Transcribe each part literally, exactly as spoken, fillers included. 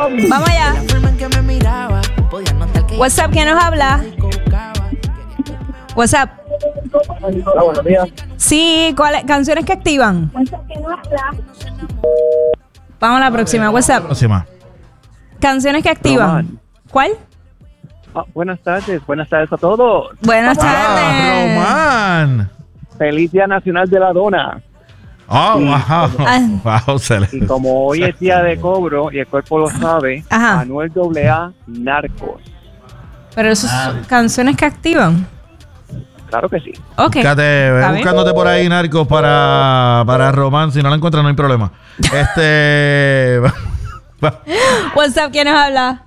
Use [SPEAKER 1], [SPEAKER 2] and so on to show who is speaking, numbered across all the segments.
[SPEAKER 1] Vamos allá. What's up, ¿quién nos habla? What's up?
[SPEAKER 2] Hola, buenos días.
[SPEAKER 1] Sí, ¿cuáles canciones que activan? Vamos a la próxima. What's up?
[SPEAKER 3] Próxima.
[SPEAKER 1] Canciones que activan.
[SPEAKER 2] Román.
[SPEAKER 1] ¿Cuál?
[SPEAKER 2] Ah, buenas tardes, buenas tardes a todos.
[SPEAKER 1] Buenas
[SPEAKER 3] Ah,
[SPEAKER 1] tardes.
[SPEAKER 3] Román.
[SPEAKER 2] Feliz Día Nacional de la Dona.
[SPEAKER 3] Oh, wow.
[SPEAKER 1] Ah.
[SPEAKER 3] Wow,
[SPEAKER 2] Y
[SPEAKER 3] excelente.
[SPEAKER 2] como hoy es día de cobro y el cuerpo lo sabe,
[SPEAKER 1] Ajá.
[SPEAKER 2] Anuel doble A, Narcos.
[SPEAKER 1] Pero esas son canciones que activan.
[SPEAKER 2] Claro que sí.
[SPEAKER 1] Ok.
[SPEAKER 3] Búscate, ve
[SPEAKER 1] ¿Está bien?
[SPEAKER 3] buscándote por ahí, Narcos, para, para Román. Si no la encuentras, no hay problema. Este.
[SPEAKER 1] What's up, ¿quién nos habla?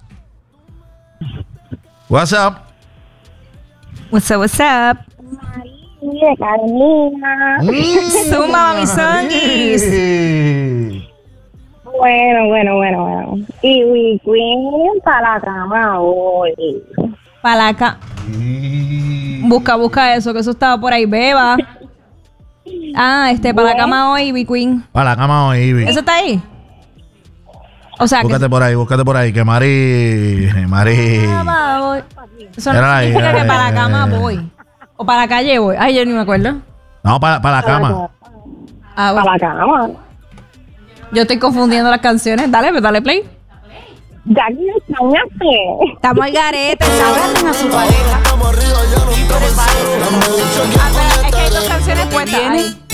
[SPEAKER 3] What's up?
[SPEAKER 1] What's up, what's up?
[SPEAKER 4] de Carolina.
[SPEAKER 1] Zumba, mami songuis.
[SPEAKER 4] Bueno, bueno, bueno, bueno. Y we Queen para la cama hoy.
[SPEAKER 1] Para acá. Busca, busca eso, que eso estaba por ahí. Beba. Ah, este, para la cama hoy, B Queen.
[SPEAKER 3] Para la cama hoy, Ivy.
[SPEAKER 1] ¿Eso está ahí? O sea,
[SPEAKER 3] Búscate
[SPEAKER 1] que...
[SPEAKER 3] por ahí, búscate por ahí. Que Mari. Mari.
[SPEAKER 1] Cama voy. Eso
[SPEAKER 3] Era
[SPEAKER 1] no
[SPEAKER 3] ahí,
[SPEAKER 1] significa
[SPEAKER 3] era
[SPEAKER 1] que
[SPEAKER 3] ahí.
[SPEAKER 1] para la cama voy. O para la calle voy. Ay, yo ni me acuerdo.
[SPEAKER 3] No, para, para la cama.
[SPEAKER 1] Ah,
[SPEAKER 4] Para
[SPEAKER 1] bueno.
[SPEAKER 4] la cama.
[SPEAKER 1] Yo estoy confundiendo las canciones. Dale, pues dale play.
[SPEAKER 4] Ya que me extrañaste.
[SPEAKER 1] Estamos al garete, ¿saben? A su pareja. Ah, pero es que hay dos canciones puestas. Ahí.